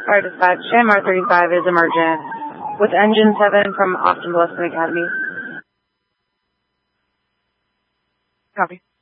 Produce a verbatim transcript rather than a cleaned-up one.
Fire dispatch, M R thirty-five is emergent with engine seven from Austin Blessing Academy. Copy.